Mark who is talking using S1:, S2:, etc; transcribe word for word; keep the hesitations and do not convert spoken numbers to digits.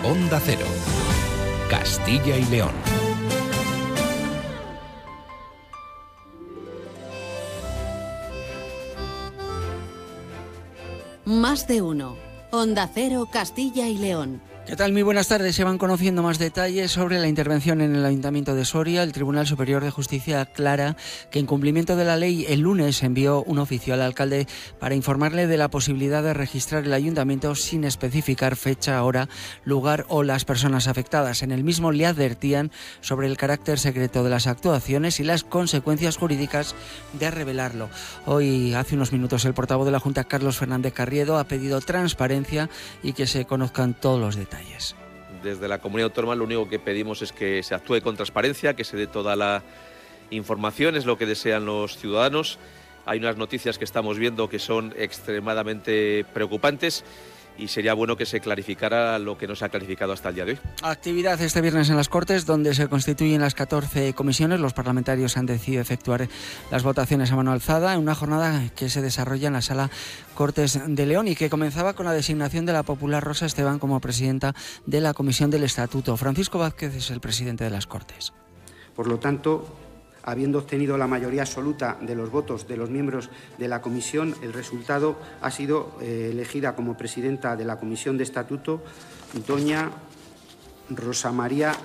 S1: Onda Cero, Castilla y León.
S2: Más de uno. Onda Cero, Castilla y León.
S3: ¿Qué tal? Muy buenas tardes. Se van conociendo más detalles sobre la intervención en el Ayuntamiento de Soria. El Tribunal Superior de Justicia aclara que en cumplimiento de la ley el lunes envió un oficio al alcalde para informarle de la posibilidad de registrar el ayuntamiento sin especificar fecha, hora, lugar o las personas afectadas. En el mismo le advertían sobre el carácter secreto de las actuaciones y las consecuencias jurídicas de revelarlo. Hoy, hace unos minutos, el portavoz de la Junta, Carlos Fernández Carriedo, ha pedido transparencia y que se conozcan todos los detalles.
S4: Desde la Comunidad Autónoma lo único que pedimos es que se actúe con transparencia, que se dé toda la información, es lo que desean los ciudadanos. Hay unas noticias que estamos viendo que son extremadamente preocupantes y sería bueno que se clarificara lo que no se ha clarificado hasta el día de hoy.
S3: Actividad este viernes en las Cortes, donde se constituyen las catorce comisiones. Los parlamentarios han decidido efectuar las votaciones a mano alzada en una jornada que se desarrolla en la Sala Cortes de León y que comenzaba con la designación de la popular Rosa Esteban como presidenta de la Comisión del Estatuto. Francisco Vázquez es el presidente de las Cortes.
S5: Por lo tanto, habiendo obtenido la mayoría absoluta de los votos de los miembros de la comisión, el resultado ha sido eh, elegida como presidenta de la Comisión de Estatuto doña Rosa María